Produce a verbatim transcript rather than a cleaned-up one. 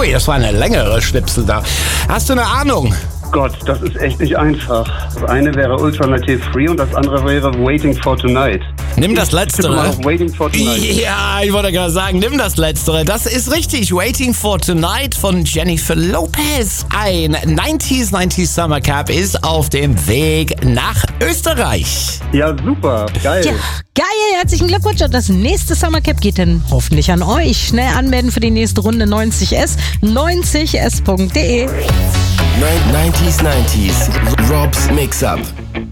Ui, das war eine längere Schnipsel da. Hast du eine Ahnung? Gott, das ist echt nicht einfach. Das eine wäre Alternative Free und das andere wäre Waiting for Tonight. Nimm das Letztere. Mal auf Waiting for Tonight. Ja, ich wollte gerade sagen, nimm das Letztere. Das ist richtig. Waiting for Tonight von Jennifer Lopez. Ein neunziger neunzig Summer Cup ist auf dem Weg nach Österreich. Ja, super. Geil. Ja, geil. Herzlichen Glückwunsch. Und das nächste Summer Cup geht dann hoffentlich an euch. Schnell anmelden für die nächste Runde neunzig S. neunzig S punkt de. nineties nineties Rob's Mix-Up.